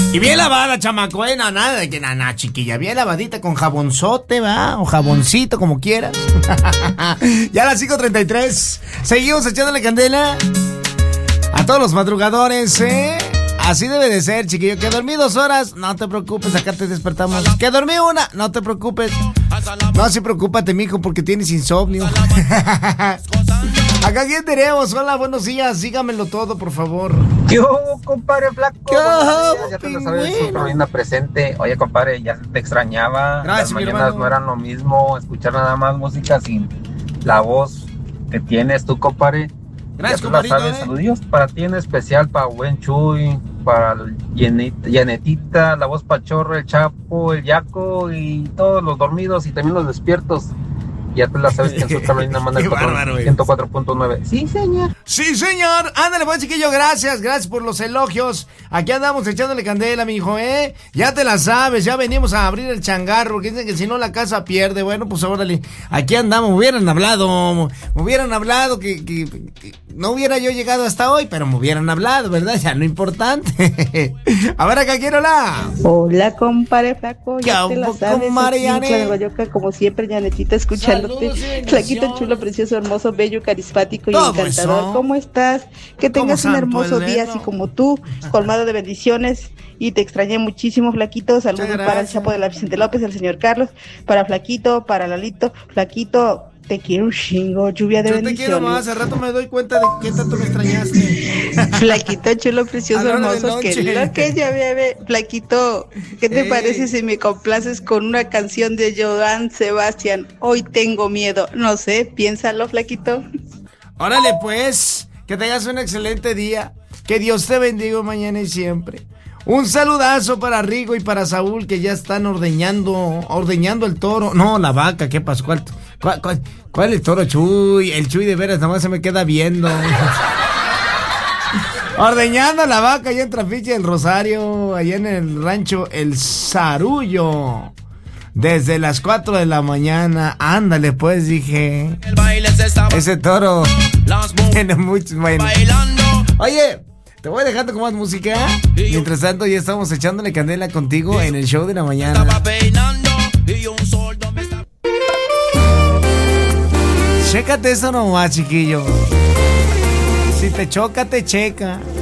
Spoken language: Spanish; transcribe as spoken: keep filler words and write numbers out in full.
Y bien lavada, chamaco, eh, no, nada de que nada, chiquilla, bien lavadita con jabonzote, va, o jaboncito, como quieras. Ya a las cinco treinta y tres, seguimos echándole candela a todos los madrugadores, eh. Así debe de ser, chiquillo. Que dormí dos horas, no te preocupes, acá te despertamos. Que dormí una, no te preocupes. No, sí, preocúpate, mijo, porque tienes insomnio. Acá quién tenemos. Hola, buenos días, dígamelo todo, por favor. Yo, compadre flaco. ¿Qué? Ya te lo sabes, su Carolina presente. Oye, compadre, ya te extrañaba. Gracias, Las mañanas no eran lo mismo. Escuchar nada más música sin la voz que tienes tú, compadre. Gracias, ya tú la compadrito, sabes. eh. Saludos para ti en especial, para buen Chuy, para Yanetita, la voz Pachorro, el Chapo, el Yaco y todos los dormidos y también los despiertos. Ya tú la sabes que en su Carolina manda el patrón ciento cuatro punto nueve. Sí, señor. Sí, señor. Ándale, pues, chiquillo, gracias. Gracias por los elogios. Aquí andamos echándole candela, mi hijo, ¿eh? Ya te la sabes, ya venimos a abrir el changarro, porque dicen que si no la casa pierde. Bueno, pues órale, aquí andamos. Me hubieran hablado, me hubieran hablado que, que, que no hubiera yo llegado hasta hoy, pero me hubieran hablado, ¿verdad? Ya no importante. A ver, acá quiero la. Hola, compadre flaco. Ya te la sabes. Mariane. Como siempre, Yanetita, escuchando. Flaquito, chulo, precioso, hermoso, bello, carismático y todo encantador. eso. ¿Cómo estás? Que tengas un hermoso día Eleno. así como tú, colmado de bendiciones. Y te extrañé muchísimo, Flaquito. Saludos para el Chapo de la Vicente López, el señor Carlos, para Flaquito, para Lalito. Flaquito, te quiero un chingo, lluvia de Yo te bendiciones. quiero más, hace rato me doy cuenta de qué tanto me extrañaste. Flaquito, chulo, A precioso, la hora de hermoso, que noche. lo que ya bebe. Flaquito, ¿qué te Ey. parece si me complaces con una canción de Joan Sebastián? Hoy tengo miedo. No sé, piénsalo, Flaquito. Órale, pues, que tengas un excelente día. Que Dios te bendiga mañana y siempre. Un saludazo para Rigo y para Saúl, que ya están ordeñando, ordeñando el toro. No, la vaca, ¿qué pasó? ¿Cuál, cuál, cuál, cuál el toro, Chuy? El Chuy de veras, nada más se me queda viendo. Ordeñando la vaca allá en Trafiche del Rosario, allá en el rancho El Zarullo. Desde las cuatro de la mañana. Ándale, pues, dije. Ese toro tiene mucho. Bueno. Oye, te voy dejando con más música. Mientras tanto, ya estamos echándole candela contigo en el show de la mañana. Chécate eso nomás, chiquillo. Si te choca, te checa.